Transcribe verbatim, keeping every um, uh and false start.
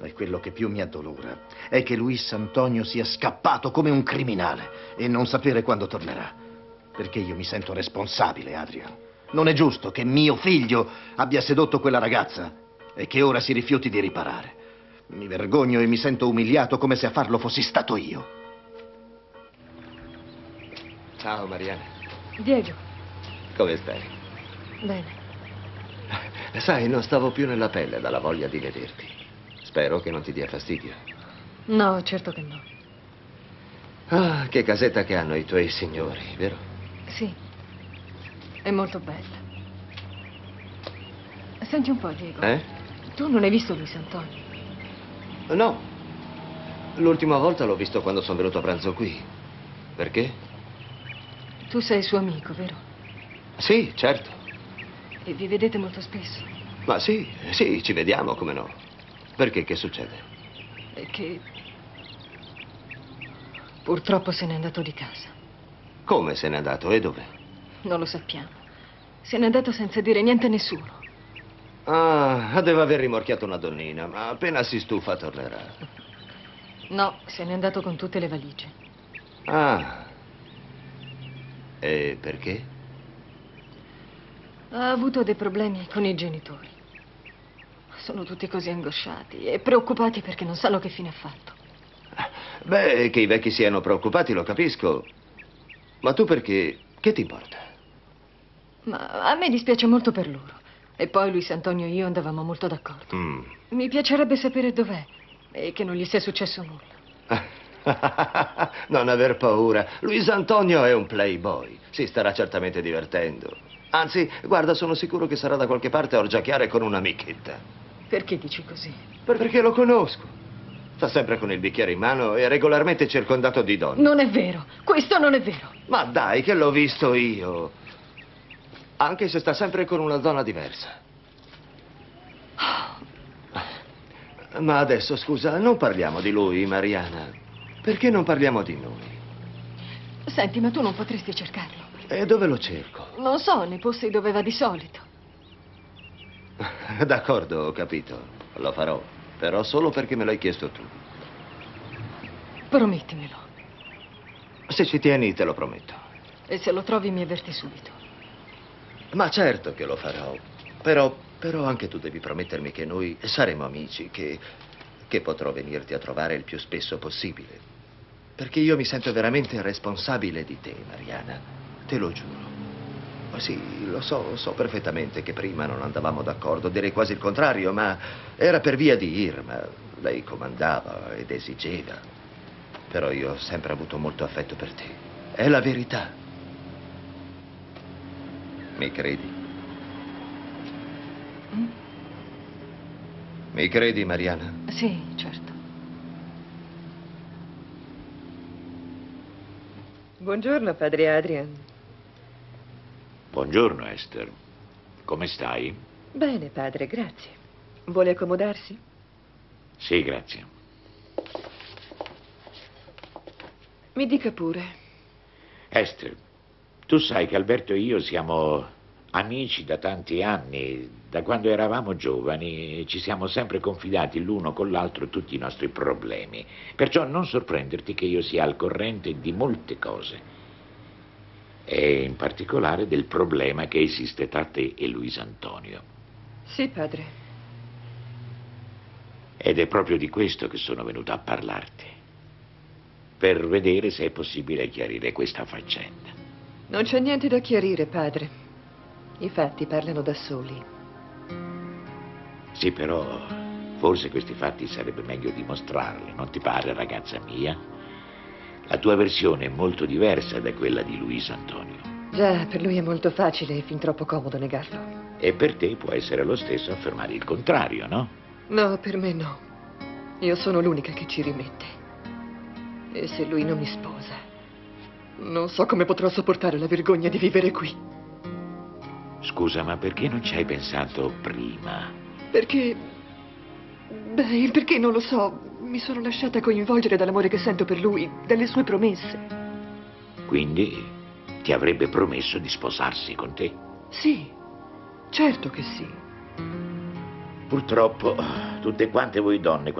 E quello che più mi addolora è che Luis Antonio sia scappato come un criminale e non sapere quando tornerà. Perché io mi sento responsabile, Adrian. Non è giusto che mio figlio abbia sedotto quella ragazza e che ora si rifiuti di riparare. Mi vergogno e mi sento umiliato come se a farlo fossi stato io. Ciao, Mariana. Diego. Come stai? Bene. Sai, non stavo più nella pelle dalla voglia di vederti. Spero che non ti dia fastidio. No, certo che no. Ah, che casetta che hanno i tuoi signori, vero? Sì, è molto bella. Senti un po', Diego. Eh? Tu non hai visto Luis Antonio? No. L'ultima volta l'ho visto quando sono venuto a pranzo qui. Perché? Tu sei suo amico, vero? Sì, certo. E vi vedete molto spesso? Ma sì, sì, ci vediamo, come no. Perché? Che succede? È che purtroppo se n'è andato di casa. Come se n'è andato e dove? Non lo sappiamo. Se n'è andato senza dire niente a nessuno. Ah, deve aver rimorchiato una donnina, ma appena si stufa tornerà. No, se n'è andato con tutte le valigie. Ah. E perché? Ha avuto dei problemi con i genitori. Sono tutti così angosciati e preoccupati perché non sanno che fine ha fatto. Beh, che i vecchi siano preoccupati lo capisco. Ma tu perché? Che ti importa? Ma a me dispiace molto per loro. E poi Luis Antonio e io andavamo molto d'accordo. Mm. Mi piacerebbe sapere dov'è e che non gli sia successo nulla. Non aver paura. Luis Antonio è un playboy. Si starà certamente divertendo. Anzi, guarda, sono sicuro che sarà da qualche parte a orgiacchiare con un'amichetta. Perché dici così? Perché lo conosco. Sta sempre con il bicchiere in mano e regolarmente circondato di donne. Non è vero. Questo non è vero. Ma dai, che l'ho visto io. Anche se sta sempre con una donna diversa. Ma adesso, scusa, non parliamo di lui, Mariana. Perché non parliamo di noi? Senti, ma tu non potresti cercarlo? E dove lo cerco? Non so, nei posti dove va di solito. D'accordo, ho capito. Lo farò. Però solo perché me l'hai chiesto tu. Promettimelo. Se ci tieni, te lo prometto. E se lo trovi mi avverti subito. Ma certo che lo farò. Però, però anche tu devi promettermi che noi saremo amici, che, che potrò venirti a trovare il più spesso possibile. Perché io mi sento veramente responsabile di te, Mariana. Te lo giuro. Ma sì, lo so, so perfettamente che prima non andavamo d'accordo, direi quasi il contrario, ma era per via di Irma. Lei comandava ed esigeva. Però io ho sempre avuto molto affetto per te. È la verità. Mi credi? Mm? Mi credi, Mariana? Sì, certo. Buongiorno, padre Adrian. Buongiorno, Esther. Come stai? Bene, padre, grazie. Vuole accomodarsi? Sì, grazie. Mi dica pure. Esther, tu sai che Alberto e io siamo amici da tanti anni, da quando eravamo giovani, e ci siamo sempre confidati l'uno con l'altro tutti i nostri problemi. Perciò non sorprenderti che io sia al corrente di molte cose. E in particolare del problema che esiste tra te e Luis Antonio. Sì, padre. Ed è proprio di questo che sono venuto a parlarti, per vedere se è possibile chiarire questa faccenda. Non c'è niente da chiarire, padre. I fatti parlano da soli. Sì, però forse questi fatti sarebbe meglio dimostrarli, non ti pare, ragazza mia? La tua versione è molto diversa da quella di Luis Antonio. Già, per lui è molto facile e fin troppo comodo negarlo. E per te può essere lo stesso affermare il contrario, no? No, per me no. Io sono l'unica che ci rimette. E se lui non mi sposa, non so come potrò sopportare la vergogna di vivere qui. Scusa, ma perché non ci hai pensato prima? Perché... Beh, il perché non lo so. Mi sono lasciata coinvolgere dall'amore che sento per lui, dalle sue promesse. Quindi ti avrebbe promesso di sposarsi con te? Sì, certo che sì. Purtroppo tutte quante voi donne